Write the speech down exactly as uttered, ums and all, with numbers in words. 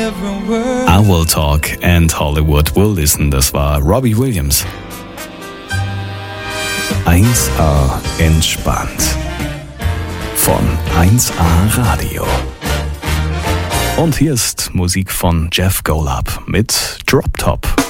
I Will Talk and Hollywood Will Listen, das war Robbie Williams. eins A entspannt. Von eins A Radio. Und hier ist Musik von Jeff Golub mit Drop Top.